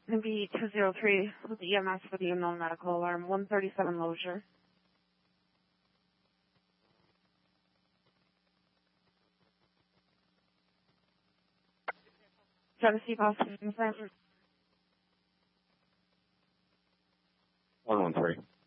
going to be 203 with the EMS for the unknown medical alarm, 137 Lozier. Genesee Boston, 113.